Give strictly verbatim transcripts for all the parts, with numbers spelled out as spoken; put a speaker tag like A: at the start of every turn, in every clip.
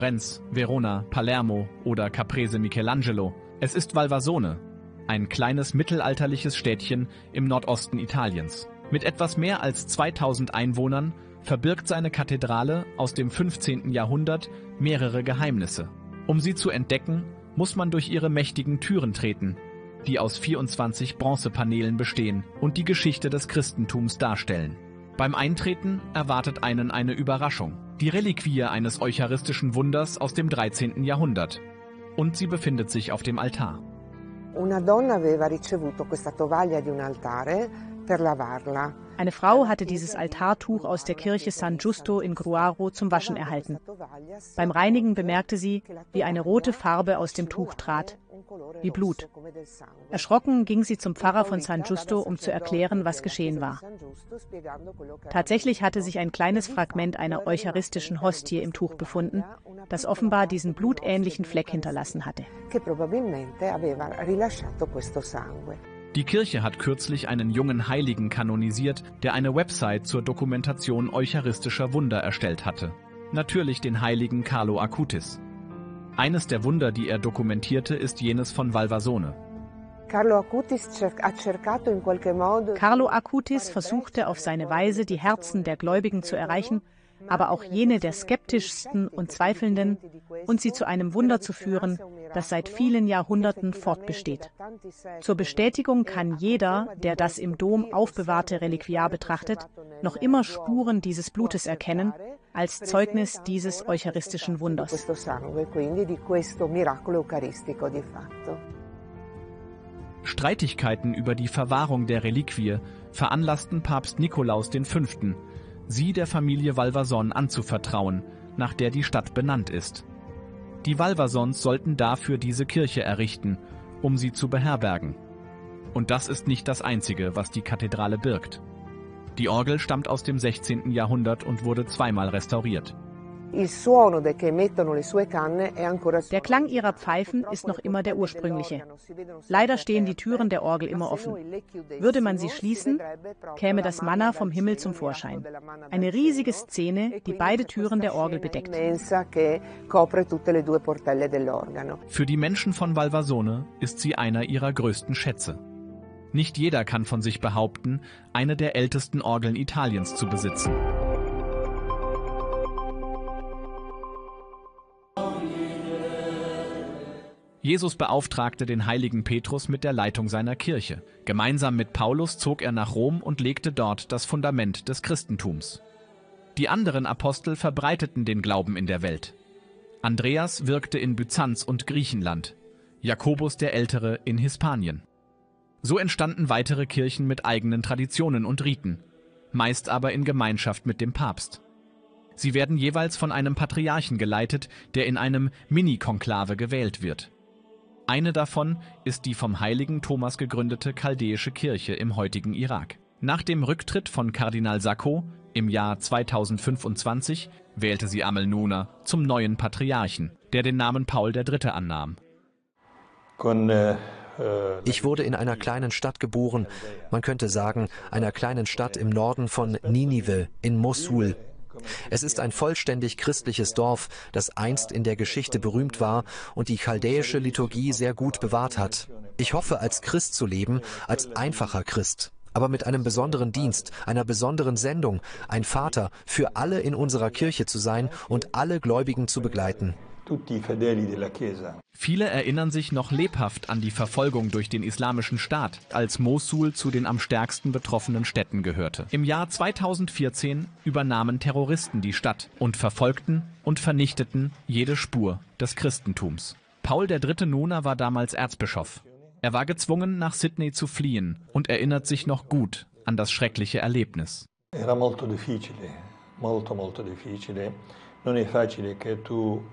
A: Renz, Verona, Palermo oder Caprese Michelangelo. Es ist Valvasone, ein kleines mittelalterliches Städtchen im Nordosten Italiens. Mit etwas mehr als zweitausend Einwohnern verbirgt seine Kathedrale aus dem fünfzehnten Jahrhundert mehrere Geheimnisse. Um sie zu entdecken, muss man durch ihre mächtigen Türen treten, die aus vierundzwanzig Bronzepanelen bestehen und die Geschichte des Christentums darstellen. Beim Eintreten erwartet einen eine Überraschung, die Reliquie eines eucharistischen Wunders aus dem dreizehnten Jahrhundert. Und sie befindet sich auf dem Altar.
B: Eine Frau hatte dieses Altartuch aus der Kirche San Giusto in Gruaro zum Waschen erhalten. Beim Reinigen bemerkte sie, wie eine rote Farbe aus dem Tuch trat, wie Blut. Erschrocken ging sie zum Pfarrer von San Giusto, um zu erklären, was geschehen war. Tatsächlich hatte sich ein kleines Fragment einer eucharistischen Hostie im Tuch befunden, das offenbar diesen blutähnlichen Fleck hinterlassen hatte.
A: Die Kirche hat kürzlich einen jungen Heiligen kanonisiert, der eine Website zur Dokumentation eucharistischer Wunder erstellt hatte. Natürlich den Heiligen Carlo Acutis. Eines der Wunder, die er dokumentierte, ist jenes von Valvasone.
B: Carlo Acutis versuchte auf seine Weise, die Herzen der Gläubigen zu erreichen, aber auch jene der skeptischsten und Zweifelnden, und sie zu einem Wunder zu führen, das seit vielen Jahrhunderten fortbesteht. Zur Bestätigung kann jeder, der das im Dom aufbewahrte Reliquiar betrachtet, noch immer Spuren dieses Blutes erkennen, als Zeugnis dieses eucharistischen Wunders.
A: Streitigkeiten über die Verwahrung der Reliquie veranlassten Papst Nikolaus der Fünfte, sie der Familie Valvason anzuvertrauen, nach der die Stadt benannt ist. Die Valvasons sollten dafür diese Kirche errichten, um sie zu beherbergen. Und das ist nicht das Einzige, was die Kathedrale birgt. Die Orgel stammt aus dem sechzehnten Jahrhundert und wurde zweimal restauriert.
B: Der Klang ihrer Pfeifen ist noch immer der ursprüngliche. Leider stehen die Türen der Orgel immer offen. Würde man sie schließen, käme das Manna vom Himmel zum Vorschein. Eine riesige Szene, die beide Türen der Orgel bedeckt.
A: Für die Menschen von Valvasone ist sie einer ihrer größten Schätze. Nicht jeder kann von sich behaupten, eine der ältesten Orgeln Italiens zu besitzen. Jesus beauftragte den heiligen Petrus mit der Leitung seiner Kirche. Gemeinsam mit Paulus zog er nach Rom und legte dort das Fundament des Christentums. Die anderen Apostel verbreiteten den Glauben in der Welt. Andreas wirkte in Byzanz und Griechenland, Jakobus der Ältere in Hispanien. So entstanden weitere Kirchen mit eigenen Traditionen und Riten, meist aber in Gemeinschaft mit dem Papst. Sie werden jeweils von einem Patriarchen geleitet, der in einem Mini-Konklave gewählt wird. Eine davon ist die vom heiligen Thomas gegründete chaldäische Kirche im heutigen Irak. Nach dem Rücktritt von Kardinal Sacco im Jahr zweitausendfünfundzwanzig wählte sie Amelnuna zum neuen Patriarchen, der den Namen Paul der Dritte annahm.
C: Ich wurde in einer kleinen Stadt geboren, man könnte sagen, einer kleinen Stadt im Norden von Ninive in Mosul. Es ist ein vollständig christliches Dorf, das einst in der Geschichte berühmt war und die chaldäische Liturgie sehr gut bewahrt hat. Ich hoffe, als Christ zu leben, als einfacher Christ, aber mit einem besonderen Dienst, einer besonderen Sendung, ein Vater für alle in unserer Kirche zu sein und alle Gläubigen zu begleiten.
A: Viele erinnern sich noch lebhaft an die Verfolgung durch den Islamischen Staat, als Mosul zu den am stärksten betroffenen Städten gehörte. Im Jahr zweitausendvierzehn übernahmen Terroristen die Stadt und verfolgten und vernichteten jede Spur des Christentums. Paul der Dritte Nona war damals Erzbischof. Er war gezwungen, nach Sydney zu fliehen und erinnert sich noch gut an das schreckliche Erlebnis.
D: Era molto difficile, molto molto difficile. Non è facile che tu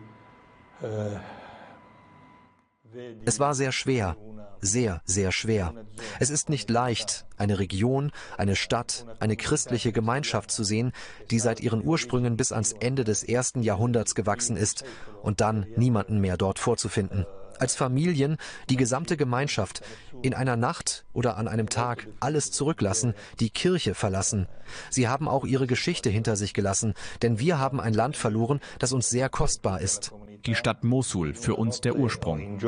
C: Es war sehr schwer, sehr, sehr schwer. Es ist nicht leicht, eine Region, eine Stadt, eine christliche Gemeinschaft zu sehen, die seit ihren Ursprüngen bis ans Ende des ersten Jahrhunderts gewachsen ist und dann niemanden mehr dort vorzufinden. als Familien, die gesamte Gemeinschaft, in einer Nacht oder an einem Tag alles zurücklassen, die Kirche verlassen. Sie haben auch ihre Geschichte hinter sich gelassen, denn wir haben ein Land verloren, das uns sehr kostbar ist.
A: Die Stadt Mosul, für uns der Ursprung.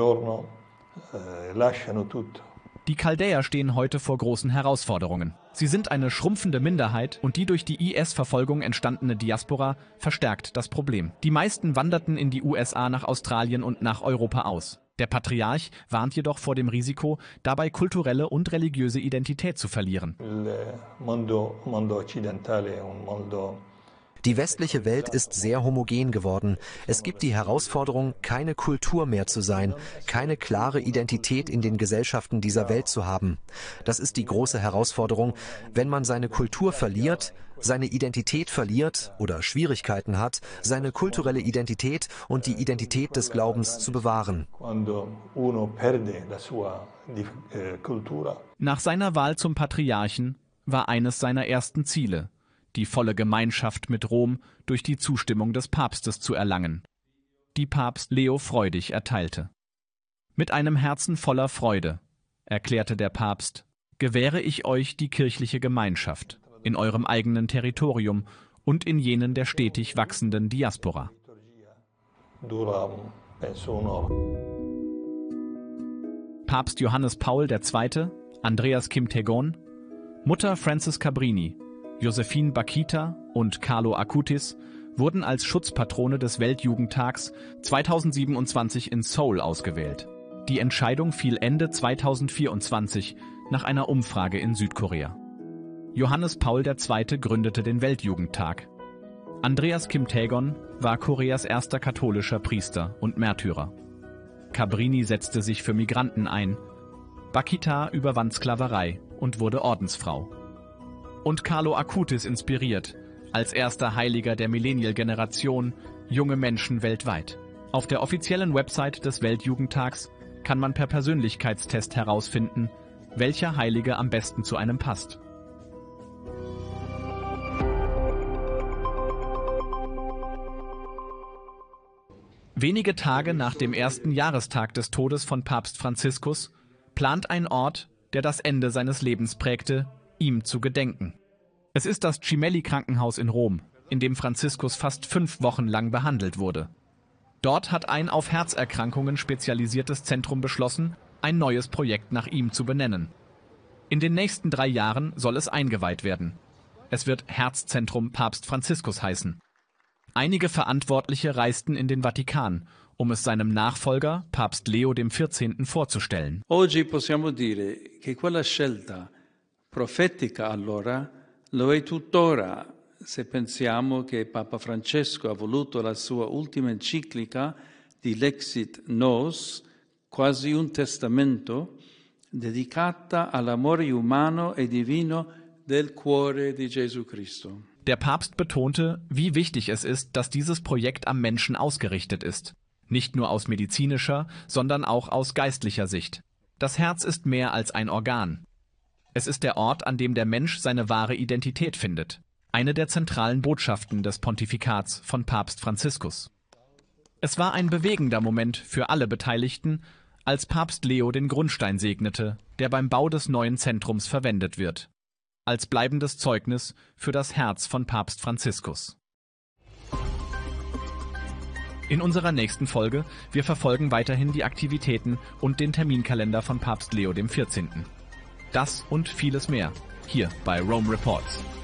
A: Die Chaldäer stehen heute vor großen Herausforderungen. Sie sind eine schrumpfende Minderheit und die durch die I S-Verfolgung entstandene Diaspora verstärkt das Problem. Die meisten wanderten in die U S A, nach Australien und nach Europa aus. Der Patriarch warnt jedoch vor dem Risiko, dabei kulturelle und religiöse Identität zu verlieren.
C: Die westliche Welt ist sehr homogen geworden. Es gibt die Herausforderung, keine Kultur mehr zu sein, keine klare Identität in den Gesellschaften dieser Welt zu haben. Das ist die große Herausforderung, wenn man seine Kultur verliert, seine Identität verliert oder Schwierigkeiten hat, seine kulturelle Identität und die Identität des Glaubens zu bewahren.
A: Nach seiner Wahl zum Patriarchen war eines seiner ersten Ziele, die volle Gemeinschaft mit Rom durch die Zustimmung des Papstes zu erlangen, die Papst Leo freudig erteilte. Mit einem Herzen voller Freude, erklärte der Papst, gewähre ich euch die kirchliche Gemeinschaft in eurem eigenen Territorium und in jenen der stetig wachsenden Diaspora. Papst Johannes Paul der Zweite., Andreas Kim Taegon, Mutter Frances Cabrini, Josephine Bakhita und Carlo Acutis wurden als Schutzpatrone des Weltjugendtags zweitausendsiebenundzwanzig in Seoul ausgewählt. Die Entscheidung fiel Ende zweitausendvierundzwanzig nach einer Umfrage in Südkorea. Johannes Paul der Zweite. Gründete den Weltjugendtag. Andreas Kim Taegon war Koreas erster katholischer Priester und Märtyrer. Cabrini setzte sich für Migranten ein. Bakhita überwand Sklaverei und wurde Ordensfrau. Und Carlo Acutis inspiriert, als erster Heiliger der Millennial-Generation, junge Menschen weltweit. Auf der offiziellen Website des Weltjugendtags kann man per Persönlichkeitstest herausfinden, welcher Heilige am besten zu einem passt. Wenige Tage nach dem ersten Jahrestag des Todes von Papst Franziskus plant ein Ort, der das Ende seines Lebens prägte, ihm zu gedenken. Es ist das Gemelli-Krankenhaus in Rom, in dem Franziskus fast fünf Wochen lang behandelt wurde. Dort hat ein auf Herzerkrankungen spezialisiertes Zentrum beschlossen, ein neues Projekt nach ihm zu benennen. In den nächsten drei Jahren soll es eingeweiht werden. Es wird Herzzentrum Papst Franziskus heißen. Einige Verantwortliche reisten in den Vatikan, um es seinem Nachfolger, Papst Leo der Vierzehnte. Vorzustellen.
E: Oggi possiamo dire che quella scelta profetica allora lo è tuttora, se pensiamo che Papa Francesco ha voluto la sua ultima enciclica di Lexit Nos, quasi un testamento, dedicata all'amore umano e divino del cuore di Gesù Cristo.
A: Der Papst betonte, wie wichtig es ist, dass dieses Projekt am Menschen ausgerichtet ist. Nicht nur aus medizinischer, sondern auch aus geistlicher Sicht. Das Herz ist mehr als ein Organ. Es ist der Ort, an dem der Mensch seine wahre Identität findet. Eine der zentralen Botschaften des Pontifikats von Papst Franziskus. Es war ein bewegender Moment für alle Beteiligten, als Papst Leo den Grundstein segnete, der beim Bau des neuen Zentrums verwendet wird. Als bleibendes Zeugnis für das Herz von Papst Franziskus. In unserer nächsten Folge, wir verfolgen weiterhin die Aktivitäten und den Terminkalender von Papst Leo der Vierzehnte. Das und vieles mehr, hier bei Rome Reports.